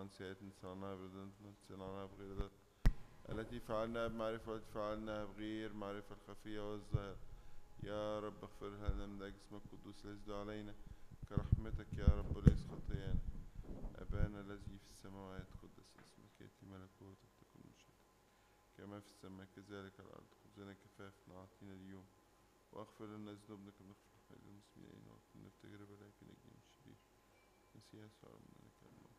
عن سيئاتنا صنعنا برضا صنعنا بغير ذات التي فعلنا بمعرفة والتي فعلنا بغير معرفة الخفية والظاهرة. يا رب اغفرها لنا من أجل اسمك القدوس الذي يسدع علينا كرحمتك يا رب وليس خطايانا. أبانا الذي في السماوات قدس اسمك، يأتي ملكوتك، تكن مشيئتك كما في السماء كذلك على الأرض. خبزنا كفافنا أعطينا اليوم، واغفر لنا ذنوبنا كما نغفر للمسلمين، وقنا في التجربة لكن نجي من الشرير. مسيح يسوع ربنا لك الملك